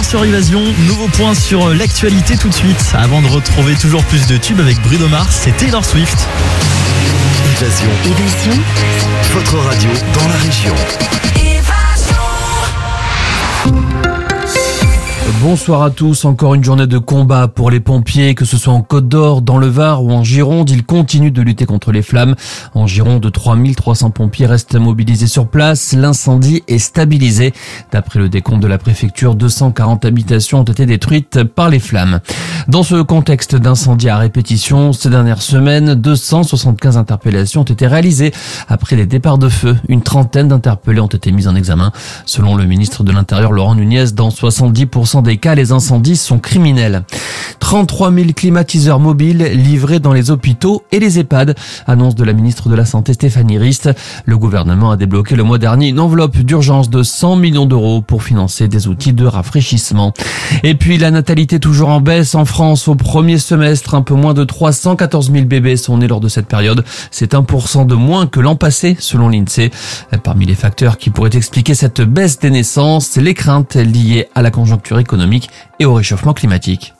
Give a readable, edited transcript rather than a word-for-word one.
soir sur Évasion, nouveau point sur l'actualité tout de suite. Avant de retrouver toujours plus de tubes avec Bruno Mars, c'est Taylor Swift. Évasion, votre radio dans la région. Bonsoir à tous, encore une journée de combat pour les pompiers, que ce soit en Côte d'Or, dans le Var ou en Gironde, ils continuent de lutter contre les flammes. En Gironde, 3300 pompiers restent mobilisés sur place, l'incendie est stabilisé. D'après le décompte de la préfecture, 240 habitations ont été détruites par les flammes. Dans ce contexte d'incendie à répétition, ces dernières semaines, 275 interpellations ont été réalisées après les départs de feu. Une trentaine d'interpellés ont été mis en examen. Selon le ministre de l'Intérieur, Laurent Nunez, dans 70% des cas, les incendies sont criminels. 33 000 climatiseurs mobiles livrés dans les hôpitaux et les EHPAD, annonce de la ministre de la Santé Stéphanie Rist. Le gouvernement a débloqué le mois dernier une enveloppe d'urgence de 100 millions d'euros pour financer des outils de rafraîchissement. Et puis la natalité toujours en baisse en France au premier semestre. Un peu moins de 314 000 bébés sont nés lors de cette période. C'est 1% de moins que l'an passé, selon l'INSEE. Parmi les facteurs qui pourraient expliquer cette baisse des naissances, les craintes liées à la conjoncture économique et au réchauffement climatique.